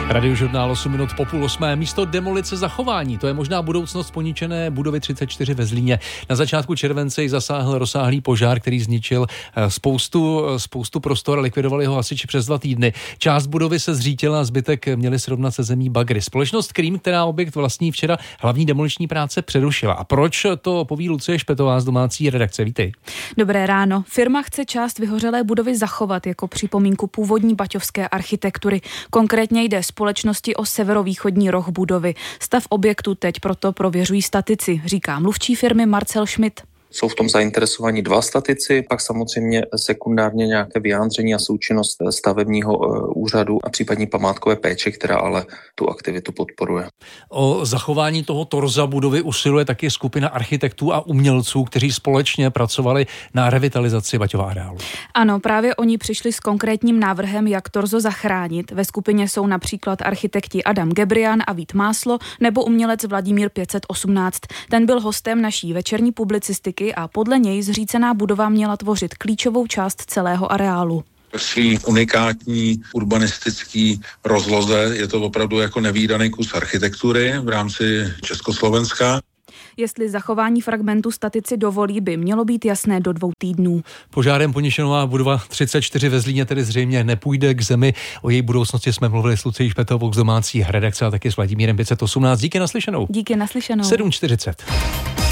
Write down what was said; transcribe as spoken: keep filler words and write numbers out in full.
Radiožurnál osm minut po půl osmé. Místo demolice zachování. To je možná budoucnost poničené budovy třicet čtyři ve Zlíně. Na začátku července ji zasáhl rozsáhlý požár, který zničil spoustu, spoustu prostor a likvidovali ho hasiči přes dva týdny. Část budovy se zřítila a zbytek měli srovnat se zemí bagry. Společnost Cream, která objekt vlastní, včera hlavní demoliční práce přerušila. A proč, to poví Lucie Špetová z domácí redakce. Vítej. Dobré ráno. Firma chce část vyhořelé budovy zachovat jako připomínku původní baťovské architektury. Konkrétně jde společnosti o severovýchodní roh budovy. Stav objektu teď proto prověřují statici, říká mluvčí firmy Marcel Schmidt. Jsou v tom zainteresovaní dva statici, pak samozřejmě sekundárně nějaké vyjádření a součinnost stavebního úřadu a případně památkové péče, která ale tu aktivitu podporuje. O zachování toho torza budovy usiluje taky skupina architektů a umělců, kteří společně pracovali na revitalizaci Baťova areálu. Ano, právě oni přišli s konkrétním návrhem, jak torzo zachránit. Ve skupině jsou například architekti Adam Gebrian a Vít Máslo nebo umělec Vladimír pět set osmnáct. Ten byl hostem naší večerní publicistiky a podle něj zřícená budova měla tvořit klíčovou část celého areálu. Svý unikátní urbanistický rozloze je to opravdu jako nevídaný kus architektury v rámci Československa. Jestli zachování fragmentu statici dovolí, by mělo být jasné do dvou týdnů. Požárem poničená budova třicet čtyři ve Zlíně tedy zřejmě nepůjde k zemi. O její budoucnosti jsme mluvili s Lucií Špetovou z domácí redakce a taky s Vladimírem pět set osmnáct. Díky naslyšenou. Díky naslyšenou. sedm čtyřicet.